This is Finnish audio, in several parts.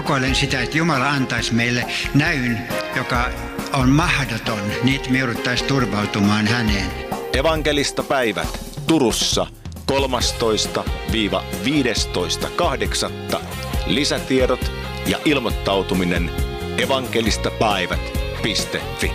rukoilen sitä, että Jumala antaisi meille näyn, joka on mahdoton, niin että me jouduttaisiin turvautumaan häneen. Evankelista-päivät Turussa 13-15.8. Lisätiedot ja ilmoittautuminen evankelistapäivät.fi.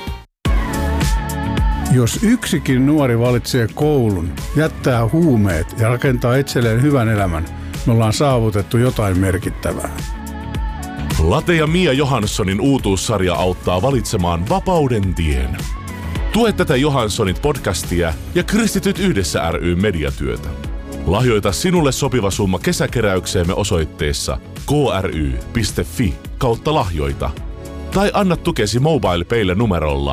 Jos yksikin nuori valitsee koulun, jättää huumeet ja rakentaa itselleen hyvän elämän, me ollaan saavutettu jotain merkittävää. Late ja Mia Johanssonin uutuussarja auttaa valitsemaan vapauden tien. Tue tätä Johanssonit podcastia ja Kristityt yhdessä ry mediatyötä. Lahjoita sinulle sopiva summa kesäkeräykseemme osoitteessa kry.fi/lahjoita. Tai anna tukesi MobilePaylle numerolla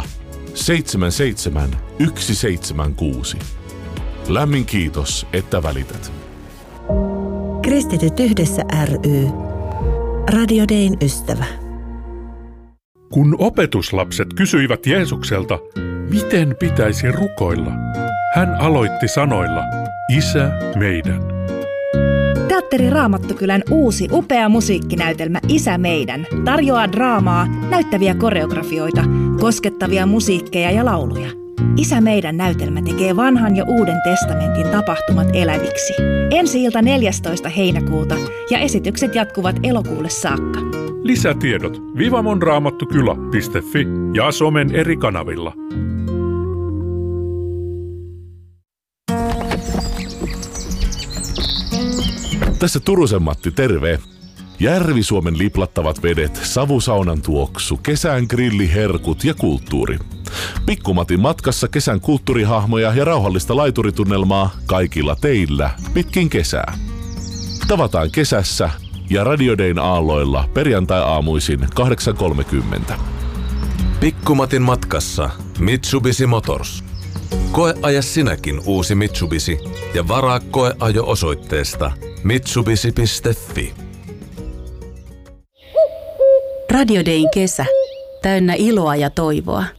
77176. Lämmin kiitos, että välität. Kristityt yhdessä ry. Radio Dayn ystävä. Kun opetuslapset kysyivät Jeesukselta, miten pitäisi rukoilla, hän aloitti sanoilla, Isä meidän. Teatteri Raamattukylän uusi upea musiikkinäytelmä Isä meidän tarjoaa draamaa, näyttäviä koreografioita, koskettavia musiikkeja ja lauluja. Isä meidän näytelmä tekee vanhan ja uuden testamentin tapahtumat eläviksi. Ensi-ilta 14. heinäkuuta ja esitykset jatkuvat elokuulle saakka. Lisätiedot vivamonraamattukylä.fi ja somen eri kanavilla. Tässä Turusen Matti, terve! Järvi-Suomen liplattavat vedet, savusaunan tuoksu, kesän grilliherkut ja kulttuuri. Pikkumatin matkassa kesän kulttuurihahmoja ja rauhallista laituritunnelmaa kaikilla teillä pitkin kesää. Tavataan kesässä ja Radio Dayn aalloilla perjantai-aamuisin 8.30. Pikkumatin matkassa Mitsubishi Motors. Koeaja sinäkin uusi Mitsubishi ja varaa koeajo osoitteesta mitsubishi.fi. Radio Dayn kesä. Täynnä iloa ja toivoa.